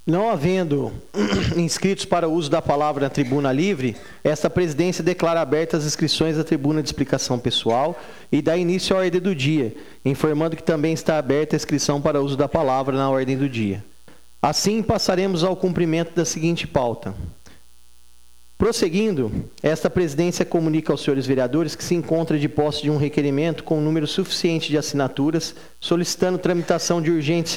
Não havendo inscritos para o uso da palavra na tribuna livre, esta presidência declara abertas as inscrições à tribuna de explicação pessoal e dá início à ordem do dia, informando que também está aberta a inscrição para o uso da palavra na ordem do dia. Assim, passaremos ao cumprimento da seguinte pauta. Prosseguindo, esta presidência comunica aos senhores vereadores que se encontra de posse de um requerimento com um número suficiente de assinaturas, solicitando tramitação de urgência